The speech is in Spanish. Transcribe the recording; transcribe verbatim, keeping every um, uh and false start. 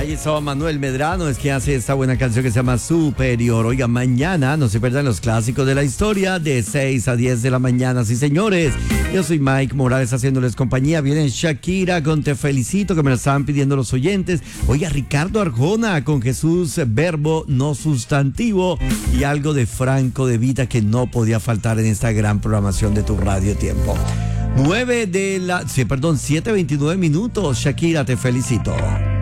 Ahí estaba Manuel Medrano, es que hace esta buena canción que se llama Superior. Oiga, mañana no se pierdan los clásicos de la historia de seis a diez de la mañana. Sí, señores, yo soy Mike Morales haciéndoles compañía. Viene Shakira con Te Felicito, que me la estaban pidiendo los oyentes. Oiga, Ricardo Arjona con Jesús, verbo no sustantivo. Y algo de Franco De Vita que no podía faltar en esta gran programación de tu Radio Tiempo. nueve de la... Sí, perdón, siete veintinueve minutos. Shakira, Te Felicito.